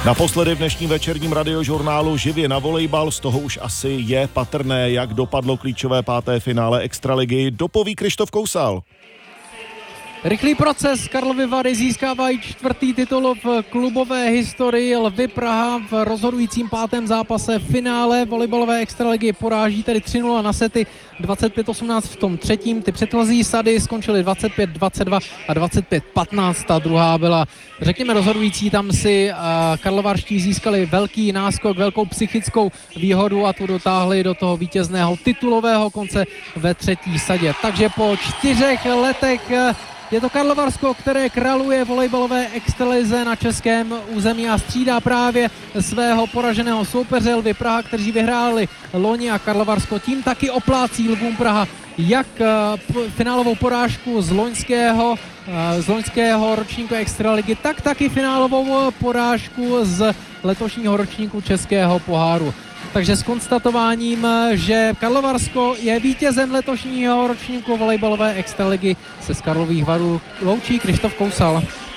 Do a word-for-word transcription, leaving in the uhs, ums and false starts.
Naposledy v dnešním večerním radiožurnálu živě na volejbal, z toho už asi je patrné, jak dopadlo klíčové páté finále Extraligy, dopoví Krištof Kousal. Rychlý proces, Karlovy Vary získávají čtvrtý titul v klubové historii. Lvy Praha v rozhodujícím pátém zápase finále volejbalové extraligy poráží tedy tři nula na sety, dvacet pět osmnáct v tom třetím. Ty předchozí sady skončily dvacet pět dvacet dva a dvacet pět patnáct. Ta druhá byla, řekněme, rozhodující. Tam si karlovarští získali velký náskok, velkou psychickou výhodu a tu dotáhli do toho vítězného titulového konce ve třetí sadě. Takže po čtyřech letech je to Karlovarsko, které králuje volejbalové extralize na českém území a střídá právě svého poraženého soupeře Lvy Praha, kteří vyhráli loni, a Karlovarsko tím taky oplácí Lvům Praha jak finálovou porážku z loňského, z loňského ročníku extraligy, tak taky finálovou porážku z letošního ročníku českého poháru. Takže s konstatováním, že Karlovarsko je vítězem letošního ročníku volejbalové extraligy, se z Karlových Varů loučí Krištof Kousal.